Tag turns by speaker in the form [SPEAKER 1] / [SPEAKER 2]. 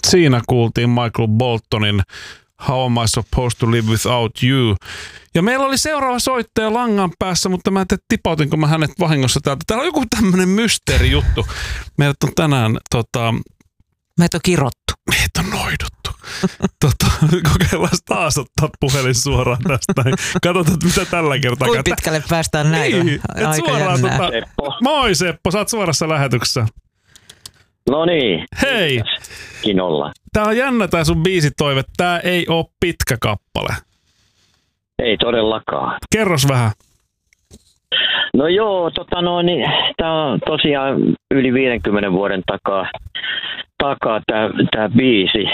[SPEAKER 1] Siinä kuultiin Michael Boltonin How Am I Supposed to Live Without You. Ja meillä oli seuraava soittaja langan päässä, mutta mä en tiedä, tipautinko mä hänet vahingossa täältä. Täällä on joku tämmönen mysteerijuttu. Meidät on tänään
[SPEAKER 2] meitä on kirottu.
[SPEAKER 1] Meitä on noiduttu. Kokeillaan taas ottaa puhelin suoraan tästä. Katsotaan, mitä tällä kertaa.
[SPEAKER 2] Kuinka pitkälle päästään näin?
[SPEAKER 1] Niin, suoraan moi Seppo, sä oot suorassa lähetyksessä.
[SPEAKER 3] No niin.
[SPEAKER 1] Hei.
[SPEAKER 3] Kinolla.
[SPEAKER 1] Tää on jännä tää sun biisitoive. Tää ei oo pitkä kappale.
[SPEAKER 3] Ei todellakaan.
[SPEAKER 1] Kerros vähän.
[SPEAKER 3] No joo, tää on tosiaan yli 50 vuoden takaa tää biisi.